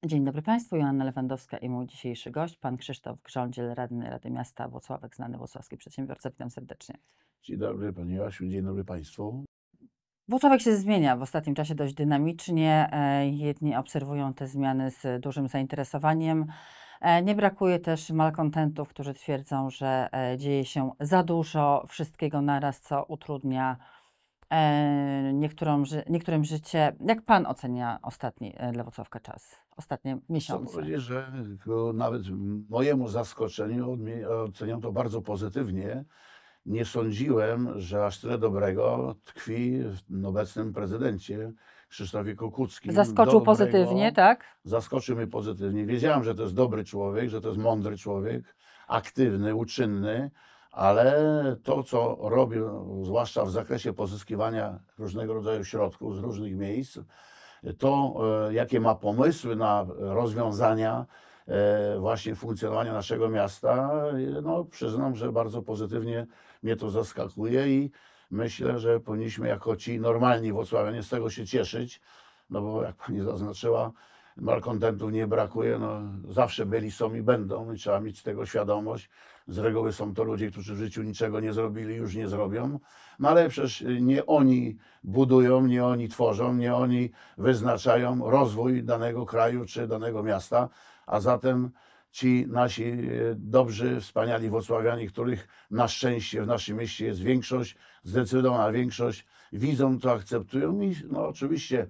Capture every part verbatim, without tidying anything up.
Dzień dobry Państwu, Joanna Lewandowska i mój dzisiejszy gość, pan Krzysztof Grządziel, radny Rady Miasta Włocławek, znany włocławski przedsiębiorca. Witam serdecznie. Dzień dobry Pani Joasiu, dzień dobry Państwu. Włocławek się zmienia w ostatnim czasie dość dynamicznie. E, Jedni obserwują te zmiany z dużym zainteresowaniem. E, Nie brakuje też malkontentów, którzy twierdzą, że e, dzieje się za dużo wszystkiego naraz, co utrudnia e, niektórym, ży- niektórym życie. Jak pan ocenia ostatni e, dla Włocławka czas, ostatnie Chcę miesiące? powiedzieć, że ku nawet mojemu zaskoczeniu odmie- oceniam to bardzo pozytywnie. Nie sądziłem, że aż tyle dobrego tkwi w obecnym prezydencie Krzysztofie Kukuckim. Zaskoczył pozytywnie, Dobrego, tak? zaskoczył mnie pozytywnie. Wiedziałem, że to jest dobry człowiek, że to jest mądry człowiek, aktywny, uczynny, ale to, co robił, zwłaszcza w zakresie pozyskiwania różnego rodzaju środków z różnych miejsc, to, e, jakie ma pomysły na rozwiązania e, właśnie funkcjonowania naszego miasta, e, no przyznam, że bardzo pozytywnie mnie to zaskakuje i myślę, że powinniśmy jako ci normalni włocławianie z tego się cieszyć, no bo jak pani zaznaczyła, malkontentów nie brakuje, no zawsze byli, są i będą i trzeba mieć z tego świadomość. Z reguły są to ludzie, którzy w życiu niczego nie zrobili, już nie zrobią, no ale przecież nie oni budują, nie oni tworzą, nie oni wyznaczają rozwój danego kraju czy danego miasta, a zatem ci nasi e, dobrzy, wspaniali włocławianie, których na szczęście w naszym mieście jest większość, zdecydowana większość, widzą to, akceptują i no oczywiście,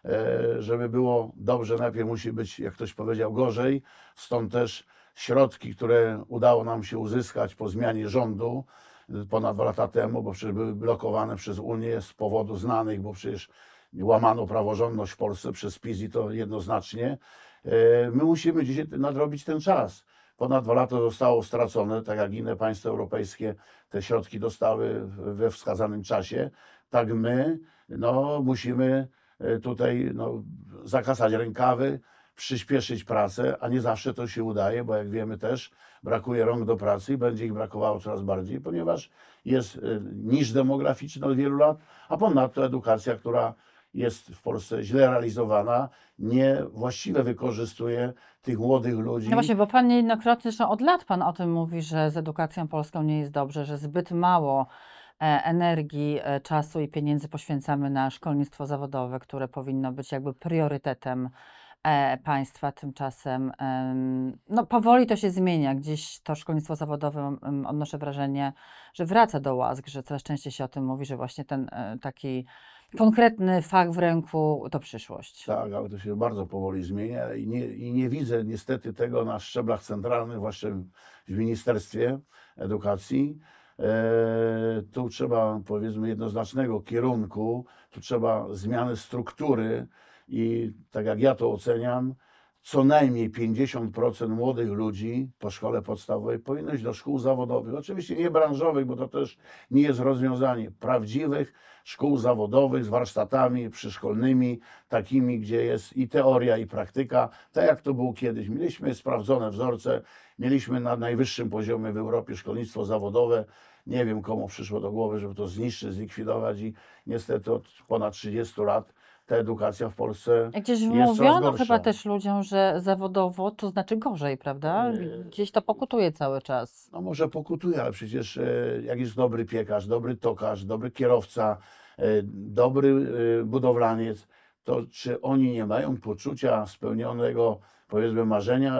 e, żeby było dobrze, najpierw musi być, jak ktoś powiedział, gorzej, stąd też środki, które udało nam się uzyskać po zmianie rządu e, ponad dwa lata temu, bo przecież były blokowane przez Unię z powodów znanych, bo przecież łamano praworządność w Polsce przez PiS i to jednoznacznie. E, My musimy dzisiaj nadrobić ten czas. Ponad dwa lata zostało stracone, tak jak inne państwa europejskie te środki dostały we wskazanym czasie. Tak my no, musimy e, tutaj no, zakasać rękawy, przyspieszyć pracę, a nie zawsze to się udaje, bo jak wiemy też brakuje rąk do pracy i będzie ich brakowało coraz bardziej, ponieważ jest e, niż demograficzny od wielu lat, a ponadto edukacja, która jest w Polsce źle realizowana, niewłaściwie wykorzystuje tych młodych No ludzi. właśnie, bo pan niejednokrotnie, zresztą od lat pan o tym mówi, że z edukacją polską nie jest dobrze, że zbyt mało e, energii, e, czasu i pieniędzy poświęcamy na szkolnictwo zawodowe, które powinno być jakby priorytetem e, państwa. Tymczasem em, no, powoli to się zmienia. Gdzieś to szkolnictwo zawodowe, em, odnoszę wrażenie, że wraca do łask, że coraz częściej się o tym mówi, że właśnie ten e, taki konkretny fach w ręku to przyszłość. Tak, ale to się bardzo powoli zmienia i nie, i nie widzę niestety tego na szczeblach centralnych, właśnie w Ministerstwie Edukacji. E, tu trzeba, powiedzmy, jednoznacznego kierunku, tu trzeba zmiany struktury i tak jak ja to oceniam, co najmniej pięćdziesiąt procent młodych ludzi po szkole podstawowej powinno iść do szkół zawodowych. Oczywiście nie branżowych, bo to też nie jest rozwiązanie. Prawdziwych szkół zawodowych z warsztatami przyszkolnymi, takimi, gdzie jest i teoria, i praktyka, tak jak to było kiedyś. Mieliśmy sprawdzone wzorce, mieliśmy na najwyższym poziomie w Europie szkolnictwo zawodowe. Nie wiem, komu przyszło do głowy, żeby to zniszczyć, zlikwidować i niestety od ponad trzydziestu lat ta edukacja w Polsce Gdzieś jest coraz wmówiono chyba gorsza. też ludziom, że zawodowo to znaczy gorzej, prawda? Gdzieś to pokutuje cały czas. No może pokutuje, ale przecież e, jak jest dobry piekarz, dobry tokarz, dobry kierowca, e, dobry e, budowlaniec, to czy oni nie mają poczucia spełnionego, powiedzmy, marzenia